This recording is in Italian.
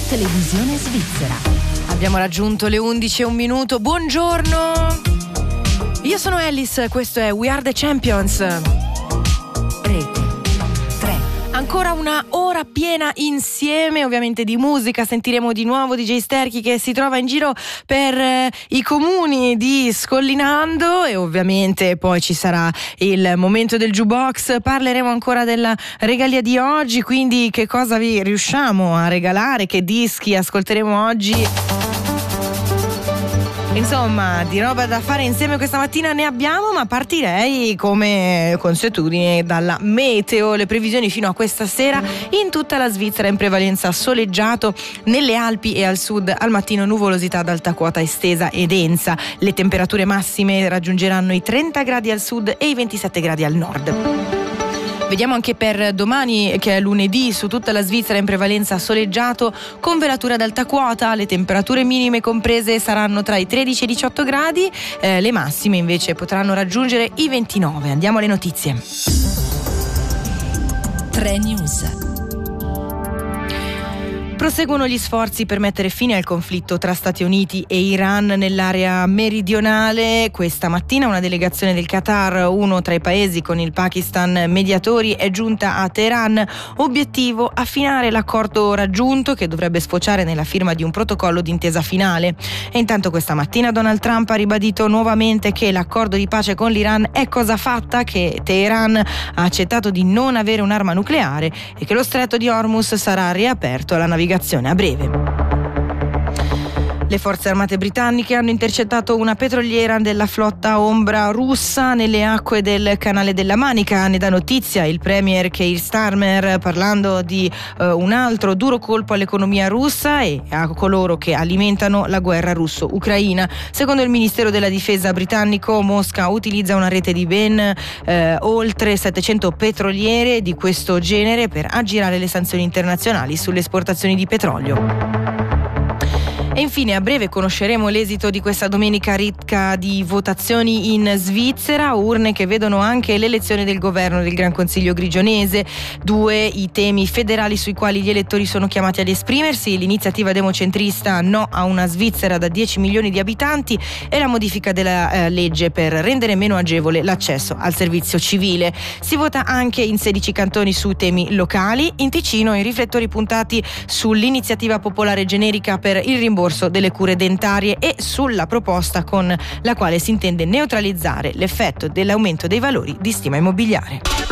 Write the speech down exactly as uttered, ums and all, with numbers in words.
televisione svizzera. Abbiamo raggiunto le undici e un minuto. Buongiorno. Io sono Alice, questo è We Are The Champions. Rete tre. Ancora una ora piena insieme, ovviamente di musica. Sentiremo di nuovo D J Sterchi che si trova in giro per eh, i comuni di Scollinando, e ovviamente poi ci sarà il momento del jukebox. Parleremo ancora della regalia di oggi, quindi che cosa vi riusciamo a regalare, che dischi ascolteremo oggi. Insomma, di roba da fare insieme questa mattina ne abbiamo, ma partirei come consuetudine dalla meteo. Le previsioni fino a questa sera: in tutta la Svizzera in prevalenza soleggiato, nelle Alpi e al sud al mattino nuvolosità ad alta quota estesa e densa. Le temperature massime raggiungeranno i trenta gradi al sud e i ventisette gradi al nord. Vediamo anche per domani, che è lunedì, su tutta la Svizzera in prevalenza soleggiato con velature ad alta quota. Le temperature minime comprese saranno tra i tredici e i diciotto gradi, eh, le massime invece potranno raggiungere i ventinove. Andiamo alle notizie. tre News. Proseguono gli sforzi per mettere fine al conflitto tra Stati Uniti e Iran nell'area meridionale. Questa mattina una delegazione del Qatar, uno tra i paesi con il Pakistan mediatori, è giunta a Teheran. Obiettivo: affinare l'accordo raggiunto, che dovrebbe sfociare nella firma di un protocollo d'intesa finale. E intanto questa mattina Donald Trump ha ribadito nuovamente che l'accordo di pace con l'Iran è cosa fatta, che Teheran ha accettato di non avere un'arma nucleare e che lo stretto di Hormuz sarà riaperto alla navigazione a breve. Le forze armate britanniche hanno intercettato una petroliera della flotta ombra russa nelle acque del Canale della Manica. Ne dà notizia il premier Keir Starmer, parlando di uh, un altro duro colpo all'economia russa e a coloro che alimentano la guerra russo-ucraina. Secondo il Ministero della Difesa britannico, Mosca utilizza una rete di ben uh, oltre settecento petroliere di questo genere per aggirare le sanzioni internazionali sulle esportazioni di petrolio. E infine a breve conosceremo l'esito di questa domenica ricca di votazioni in Svizzera, urne che vedono anche l'elezione del governo del Gran Consiglio grigionese. Due i temi federali sui quali gli elettori sono chiamati ad esprimersi: l'iniziativa democentrista No a una Svizzera da dieci milioni di abitanti e la modifica della eh, legge per rendere meno agevole l'accesso al servizio civile. Si vota anche in sedici cantoni su temi locali. In Ticino i riflettori puntati sull'iniziativa popolare generica per il rimborso delle cure dentarie e sulla proposta con la quale si intende neutralizzare l'effetto dell'aumento dei valori di stima immobiliare.